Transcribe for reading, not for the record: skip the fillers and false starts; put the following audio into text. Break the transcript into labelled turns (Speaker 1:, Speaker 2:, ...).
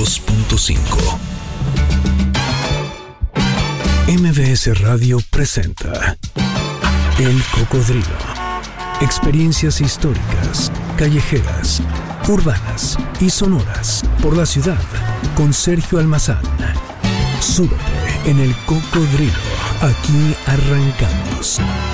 Speaker 1: 92.5. MBS Radio presenta El Cocodrilo. Experiencias históricas, callejeras, urbanas y sonoras por la ciudad con Sergio Almazán. Súbete en El Cocodrilo. Aquí arrancamos.